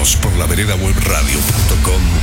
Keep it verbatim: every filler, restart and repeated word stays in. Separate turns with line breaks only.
Síguenos por la vereda web radio punto com